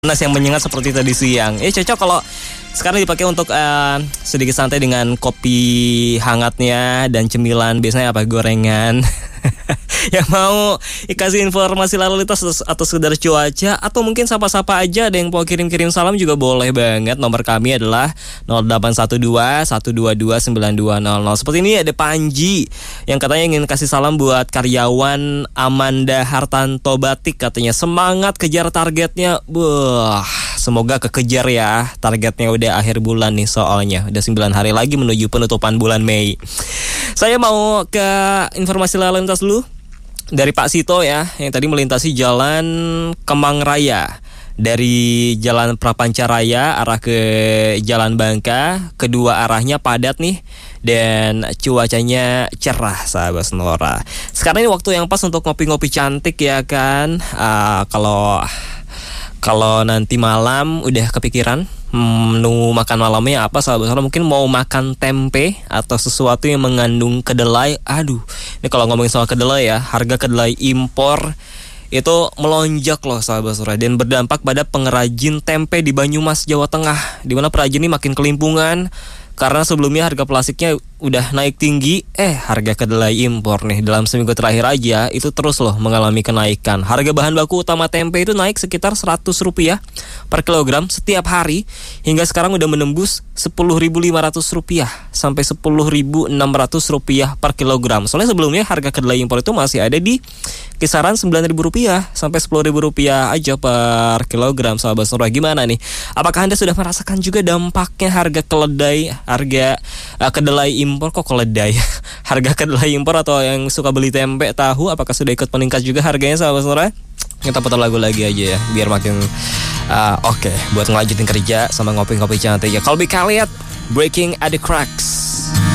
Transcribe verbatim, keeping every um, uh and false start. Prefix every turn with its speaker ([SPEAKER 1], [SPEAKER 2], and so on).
[SPEAKER 1] panas yang menyengat seperti tadi siang. Eh cocok kalau sekarang dipakai untuk uh, sedikit santai dengan kopi hangatnya dan cemilan. Biasanya apa? Gorengan. Yang mau dikasih informasi lalu lintas atau sekedar cuaca atau mungkin sapa-sapa aja, ada yang mau kirim-kirim salam juga boleh banget. Nomor kami adalah nol delapan satu dua satu dua dua sembilan dua nol nol. Seperti ini ada Panji yang katanya ingin kasih salam buat karyawan Amanda Hartanto Batik. Katanya semangat kejar targetnya. Wah, semoga kekejar ya. Targetnya udah akhir bulan nih soalnya. Udah sembilan hari lagi menuju penutupan bulan Mei. Saya mau ke informasi lalu lintas dulu dari Pak Sito ya, yang tadi melintasi Jalan Kemang Raya dari Jalan Prapancaraya arah ke Jalan Bangka. Kedua arahnya padat nih dan cuacanya cerah sahabat Sonora. Sekarang ini waktu yang pas untuk ngopi-ngopi cantik ya kan. Uh, kalau kalau nanti malam udah kepikiran menu makan malamnya apa sahabat? Mungkin mau makan tempe atau sesuatu yang mengandung kedelai. Aduh, ini kalau ngomongin soal kedelai ya, harga kedelai impor itu melonjak loh sahabat sore, dan berdampak pada pengrajin tempe di Banyumas, Jawa Tengah, di mana perajin ini makin kelimpungan karena sebelumnya harga plastiknya udah naik tinggi. Eh harga kedelai impor nih dalam seminggu terakhir aja itu terus loh mengalami kenaikan. Harga bahan baku utama tempe itu naik sekitar seratus rupiah per kilogram setiap hari, hingga sekarang udah menembus sepuluh ribu lima ratus rupiah sampai sepuluh ribu enam ratus rupiah per kilogram. Soalnya sebelumnya harga kedelai impor itu masih ada di kisaran sembilan ribu rupiah sampai sepuluh ribu rupiah aja per kilogram. Sahabat Sonora, gimana nih? Apakah Anda sudah merasakan juga dampaknya harga keledai, harga uh, kedelai impor? Kok keledai? Harga kedelai impor atau yang suka beli tempe, tahu, apakah sudah ikut meningkat juga harganya sahabat Sonora? Kita putar lagu lagi aja ya, biar makin uh, oke okay, buat ngelanjutin kerja sama ngopi-ngopi cantik ya. Colby Calliot, Breaking at the Cracks.